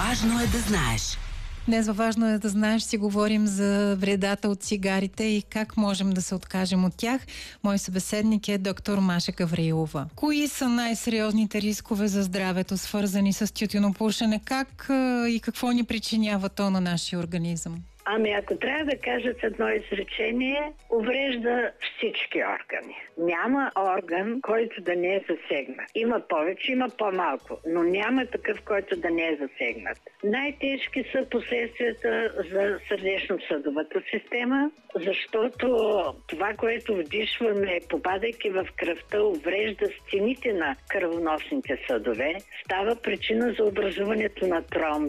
Важно е да знаеш. Днес важно е да знаеш, си говорим за вредата от цигарите и как можем да се откажем от тях. Мой събеседник е доктор Маша Гавраилова. Кои са най-сериозните рискове за здравето, свързани с тютюнопушене? Как и какво ни причинява то на нашия организъм? Ако трябва да кажа с едно изречение, уврежда всички органи. Няма орган, който да не е засегнат. Има повече, има по-малко, но няма такъв, който да не е засегнат. Най-тежки са последствията за сърдечно-съдовата система, защото това, което вдишваме, попадайки в кръвта, уврежда стените на кръвоносните съдове, става причина за образуването на тромби.